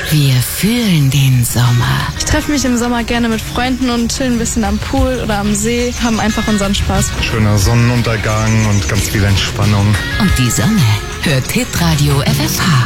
Wir fühlen den Sommer. Ich treffe mich im Sommer gerne mit Freunden und chillen ein bisschen am Pool oder am See, haben einfach unseren Spaß. Schöner Sonnenuntergang und ganz viel Entspannung. Und die Sonne hört Hitradio FSH.